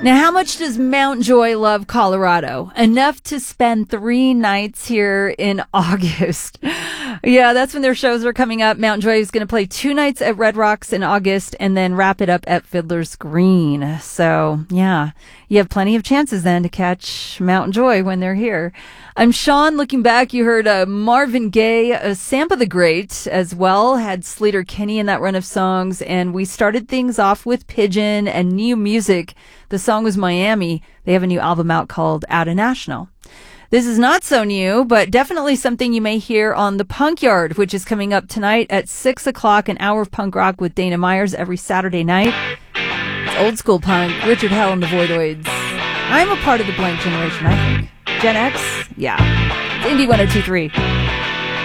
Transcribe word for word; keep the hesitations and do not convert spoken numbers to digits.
Now, how much does Mount Joy love Colorado? Enough to spend three nights here in August. Yeah, that's when their shows are coming up. Mount Joy is going to play two nights at Red Rocks in August and then wrap it up at Fiddler's Green. So, yeah, you have plenty of chances then to catch Mount Joy when they're here. I'm Sean. Looking back, you heard uh, Marvin Gaye, uh, Sampa the Great as well, had Sleater Kinney in that run of songs, and we started things off with Pigeon and new music. The song was Miami. They have a new album out called Outta National. This is not so new, but definitely something you may hear on The Punk Yard, which is coming up tonight at six o'clock, an hour of punk rock with Dana Myers every Saturday night. It's old school punk, Richard Hell and the Voidoids. I'm a part of the blank generation, I think. Gen X? Yeah. It's Indie one oh two three.